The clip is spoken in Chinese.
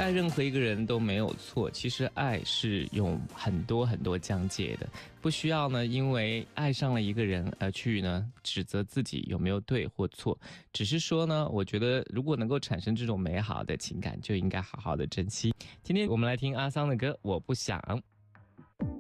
爱任何一个人都没有错，其实爱是有很多很多疆界的，不需要呢因为爱上了一个人而去呢指责自己有没有对或错，只是说呢，我觉得如果能够产生这种美好的情感，就应该好好的珍惜。今天我们来听阿桑的歌《我不想》。